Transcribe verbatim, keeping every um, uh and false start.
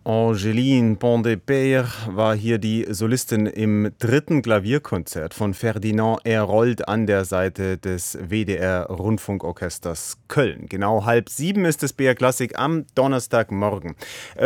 Angeline Pont-de-Peyre war hier die Solistin im dritten Klavierkonzert von Ferdinand Hérold an der Seite des W D R-Rundfunkorchesters Köln. Genau halb sieben ist es B R Klassik am Donnerstagmorgen.